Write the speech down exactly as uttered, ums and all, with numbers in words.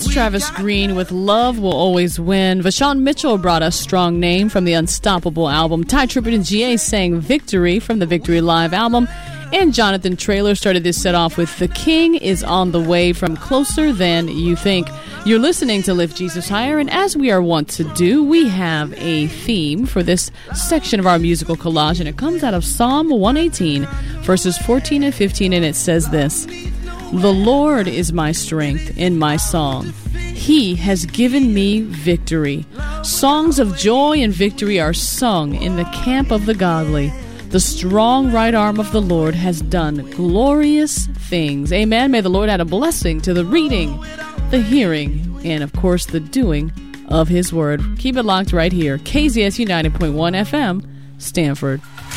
That's Travis Green with Love Will Always Win. Vashawn Mitchell brought us Strong Name from the Unstoppable album. Ty Trippett and G A sang Victory from the Victory Live album. And Jonathan Traylor started this set off with The King is on the Way from Closer Than You Think. You're listening to Lift Jesus Higher, and as we are wont to do, we have a theme for this section of our musical collage, and it comes out of Psalm one eighteen, verses fourteen and fifteen, and it says this: The Lord is my strength in my song. He has given me victory. Songs of joy and victory are sung in the camp of the godly. The strong right arm of the Lord has done glorious things. Amen. May the Lord add a blessing to the reading, the hearing, and, of course, the doing of His Word. Keep it locked right here. K Z S U ninety point one F M, Stanford.